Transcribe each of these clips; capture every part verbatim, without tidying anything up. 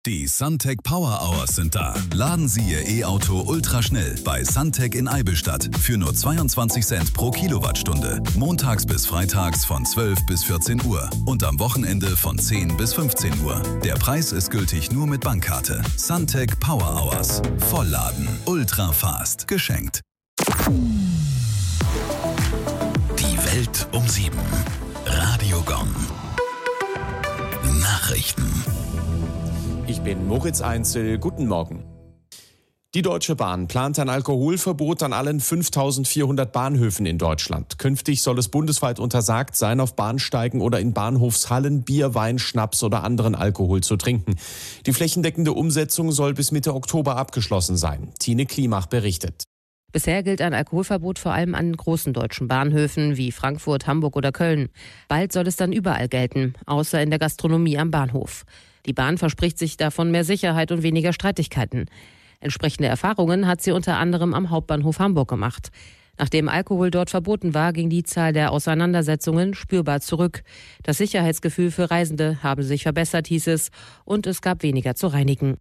Die Suntec Power Hours sind da. Laden Sie Ihr E-Auto ultraschnell bei Suntec in Eibenstadt für nur zweiundzwanzig Cent pro Kilowattstunde. Montags bis freitags von zwölf bis vierzehn Uhr und am Wochenende von zehn bis fünfzehn Uhr. Der Preis ist gültig nur mit Bankkarte. Suntec Power Hours. Vollladen. Ultra fast. Geschenkt. Die Welt um sieben. Radio Gong. Nachrichten. Ich bin Moritz Einzel. Guten Morgen. Die Deutsche Bahn plant ein Alkoholverbot an allen fünftausendvierhundert Bahnhöfen in Deutschland. Künftig soll es bundesweit untersagt sein, auf Bahnsteigen oder in Bahnhofshallen Bier, Wein, Schnaps oder anderen Alkohol zu trinken. Die flächendeckende Umsetzung soll bis Mitte Oktober abgeschlossen sein. Tine Klimach berichtet. Bisher gilt ein Alkoholverbot vor allem an großen deutschen Bahnhöfen wie Frankfurt, Hamburg oder Köln. Bald soll es dann überall gelten, außer in der Gastronomie am Bahnhof. Die Bahn verspricht sich davon mehr Sicherheit und weniger Streitigkeiten. Entsprechende Erfahrungen hat sie unter anderem am Hauptbahnhof Hamburg gemacht. Nachdem Alkohol dort verboten war, ging die Zahl der Auseinandersetzungen spürbar zurück. Das Sicherheitsgefühl für Reisende habe sich verbessert, hieß es, und es gab weniger zu reinigen.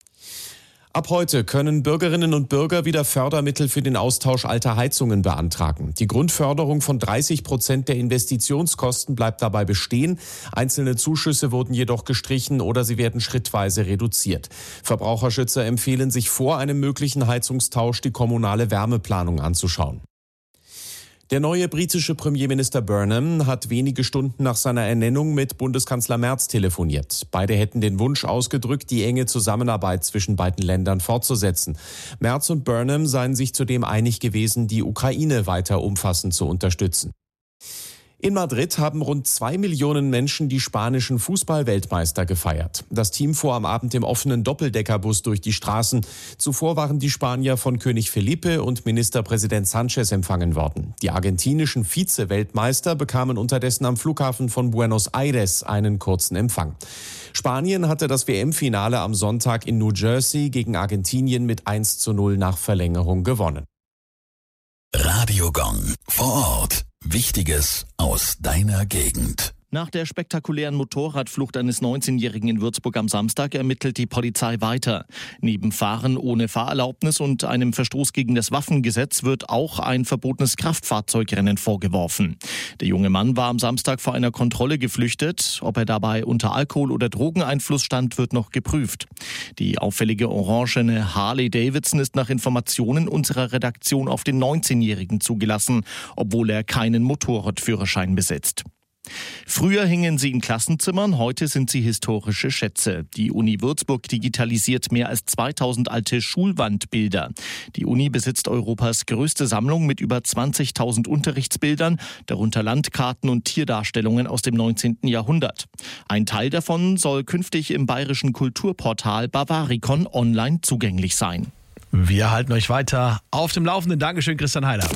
Ab heute können Bürgerinnen und Bürger wieder Fördermittel für den Austausch alter Heizungen beantragen. Die Grundförderung von dreißig Prozent der Investitionskosten bleibt dabei bestehen. Einzelne Zuschüsse wurden jedoch gestrichen oder sie werden schrittweise reduziert. Verbraucherschützer empfehlen, sich vor einem möglichen Heizungstausch die kommunale Wärmeplanung anzuschauen. Der neue britische Premierminister Burnham hat wenige Stunden nach seiner Ernennung mit Bundeskanzler Merz telefoniert. Beide hätten den Wunsch ausgedrückt, die enge Zusammenarbeit zwischen beiden Ländern fortzusetzen. Merz und Burnham seien sich zudem einig gewesen, die Ukraine weiter umfassend zu unterstützen. In Madrid haben rund zwei Millionen Menschen die spanischen Fußball-Weltmeister gefeiert. Das Team fuhr am Abend im offenen Doppeldeckerbus durch die Straßen. Zuvor waren die Spanier von König Felipe und Ministerpräsident Sanchez empfangen worden. Die argentinischen Vize-Weltmeister bekamen unterdessen am Flughafen von Buenos Aires einen kurzen Empfang. Spanien hatte das W M-Finale am Sonntag in New Jersey gegen Argentinien mit eins zu null nach Verlängerung gewonnen. Radio Gong. Vor Ort. Wichtiges aus deiner Gegend. Nach der spektakulären Motorradflucht eines neunzehnjährigen in Würzburg am Samstag ermittelt die Polizei weiter. Neben Fahren ohne Fahrerlaubnis und einem Verstoß gegen das Waffengesetz wird auch ein verbotenes Kraftfahrzeugrennen vorgeworfen. Der junge Mann war am Samstag vor einer Kontrolle geflüchtet. Ob er dabei unter Alkohol- oder Drogeneinfluss stand, wird noch geprüft. Die auffällige orangene Harley Davidson ist nach Informationen unserer Redaktion auf den neunzehnjährigen zugelassen, obwohl er keinen Motorradführerschein besitzt. Früher hingen sie in Klassenzimmern, heute sind sie historische Schätze. Die Uni Würzburg digitalisiert mehr als zweitausend alte Schulwandbilder. Die Uni besitzt Europas größte Sammlung mit über zwanzigtausend Unterrichtsbildern, darunter Landkarten und Tierdarstellungen aus dem neunzehnten Jahrhundert. Ein Teil davon soll künftig im bayerischen Kulturportal Bavaricon online zugänglich sein. Wir halten euch weiter auf dem Laufenden. Dankeschön, Christian Heiler.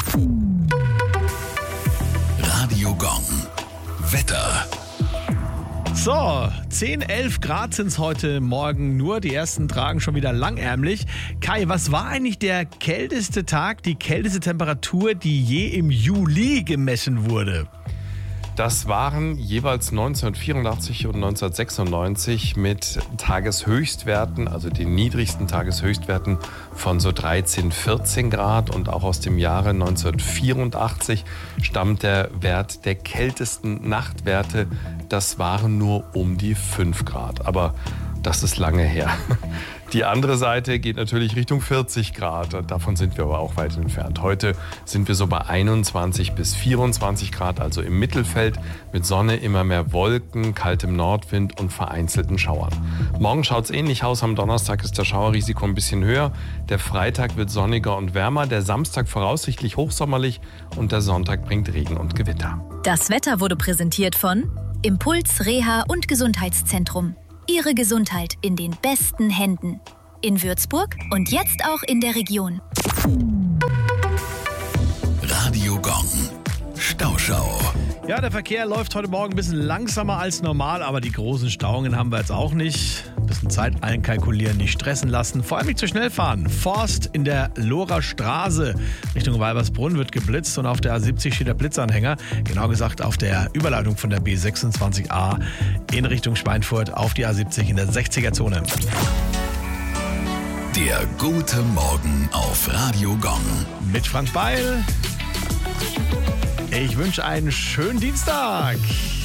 Radio Gong. Wetter. So, zehn, elf Grad sind es heute Morgen nur. Die ersten tragen schon wieder langärmlich. Kai, was war eigentlich der kälteste Tag, die kälteste Temperatur, die je im Juli gemessen wurde? Das waren jeweils neunzehnhundertvierundachtzig und neunzehnhundertsechsundneunzig mit Tageshöchstwerten, also den niedrigsten Tageshöchstwerten von so dreizehn, vierzehn Grad. Und auch aus dem Jahre neunzehnhundertvierundachtzig stammt der Wert der kältesten Nachtwerte. Das waren nur um die fünf Grad. Aber das ist lange her. Die andere Seite geht natürlich Richtung vierzig Grad. Davon sind wir aber auch weit entfernt. Heute sind wir so bei einundzwanzig bis vierundzwanzig Grad, also im Mittelfeld, mit Sonne, immer mehr Wolken, kaltem Nordwind und vereinzelten Schauern. Morgen schaut es ähnlich aus. Am Donnerstag ist das Schauerrisiko ein bisschen höher. Der Freitag wird sonniger und wärmer. Der Samstag voraussichtlich hochsommerlich und der Sonntag bringt Regen und Gewitter. Das Wetter wurde präsentiert von Impuls Reha und Gesundheitszentrum. Ihre Gesundheit in den besten Händen. In Würzburg und jetzt auch in der Region. Radio Gong. Stauschau. Ja, der Verkehr läuft heute Morgen ein bisschen langsamer als normal, aber die großen Stauungen haben wir jetzt auch nicht. Ein bisschen Zeit einkalkulieren, nicht stressen lassen, vor allem nicht zu schnell fahren. Forst in der Lohrer Straße Richtung Weibersbrunn wird geblitzt und auf der A siebzig steht der Blitzanhänger. Genau gesagt auf der Überleitung von der B sechsundzwanzig A in Richtung Schweinfurt auf die A siebzig in der sechziger-Zone. Der gute Morgen auf Radio Gong. Mit Frank Beil. Ich wünsche einen schönen Dienstag.